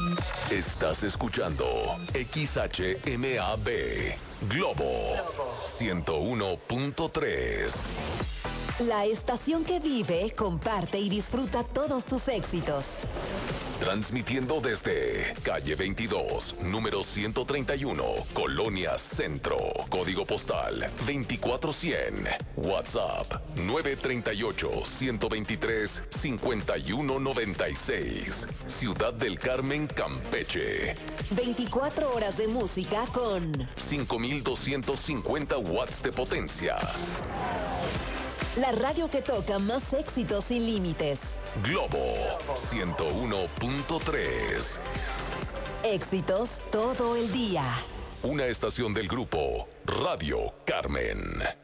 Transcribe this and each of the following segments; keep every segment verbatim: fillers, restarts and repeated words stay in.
Estás escuchando X H M A B Globo ciento uno punto tres. La estación que vive, comparte y disfruta todos tus éxitos. Transmitiendo desde calle veintidós, número ciento treinta y uno, Colonia Centro. Código postal veinticuatro cien. WhatsApp nueve tres ocho, uno dos tres, cinco uno nueve seis. Ciudad del Carmen, Campeche. veinticuatro horas de música con cinco mil doscientos cincuenta watts de potencia. La radio que toca más éxitos sin límites. Globo ciento uno punto tres. Éxitos todo el día. Una estación del grupo Radio Carmen.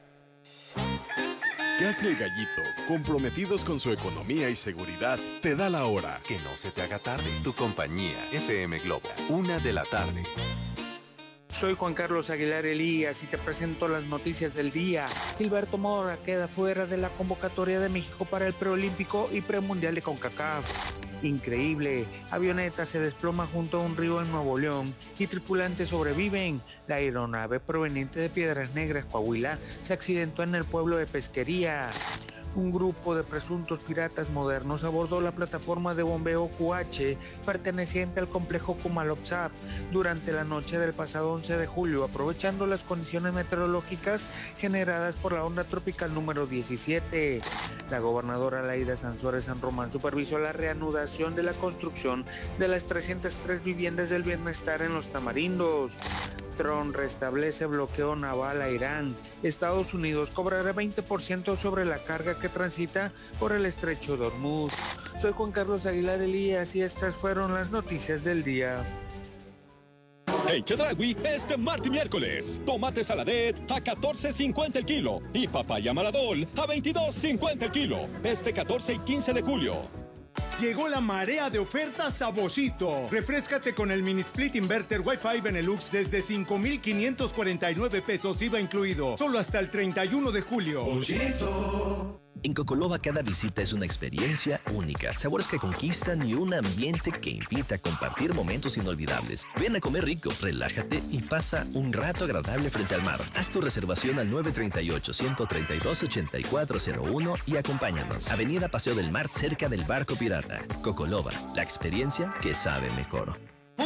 ¿Qué hace el gallito? Comprometidos con su economía y seguridad, te da la hora. Que no se te haga tarde. Tu compañía, F M Globo, una de la tarde. Soy Juan Carlos Aguilar Elías y te presento las noticias del día. Gilberto Mora queda fuera de la convocatoria de México para el preolímpico y premundial de CONCACAF. Increíble, avioneta se desploma junto a un río en Nuevo León y tripulantes sobreviven. La aeronave proveniente de Piedras Negras, Coahuila, se accidentó en el pueblo de Pesquería. Un grupo de presuntos piratas modernos abordó la plataforma de bombeo Q H perteneciente al complejo Kumalopsap durante la noche del pasado once de julio, aprovechando las condiciones meteorológicas generadas por la onda tropical número diecisiete. La gobernadora Laida Sansores San Román supervisó la reanudación de la construcción de las trescientas tres viviendas del bienestar en los Tamarindos. Trump restablece bloqueo naval a Irán. Estados Unidos cobrará veinte por ciento sobre la carga que transita por el estrecho de Hormuz. Soy Juan Carlos Aguilar Elías y estas fueron las noticias del día. En Chedraui, este martes y miércoles, tomate saladet a catorce cincuenta el kilo y papaya maradol a veintidós cincuenta el kilo. Este catorce y quince de julio. Llegó la marea de ofertas a Boschito. Refréscate con el mini split inverter Wi-Fi Benelux desde cinco mil quinientos cuarenta y nueve pesos I V A incluido. Solo hasta el treinta y uno de julio. Boschito. En Cocoloba cada visita es una experiencia única, sabores que conquistan y un ambiente que invita a compartir momentos inolvidables. Ven a comer rico, relájate y pasa un rato agradable frente al mar. Haz tu reservación al nueve tres ocho, uno tres dos, ocho cuatro cero uno y acompáñanos. Avenida Paseo del Mar, cerca del Barco Pirata. Cocoloba, la experiencia que sabe mejor.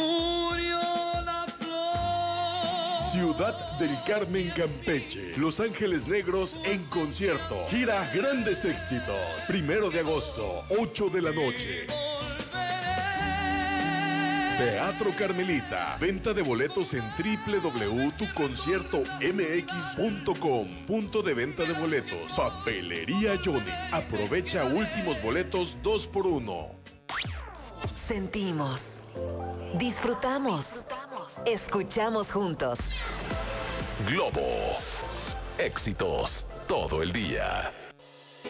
Ciudad del Carmen, Campeche. Los Ángeles Negros en concierto. Gira Grandes Éxitos. Primero de agosto, ocho de la noche. Teatro Carmelita. Venta de boletos en doble u doble u doble u punto tu concierto m x punto com. Punto de venta de boletos. Papelería Johnny. Aprovecha últimos boletos dos por uno. Sentimos. Disfrutamos. Escuchamos juntos. Globo. Éxitos todo el día.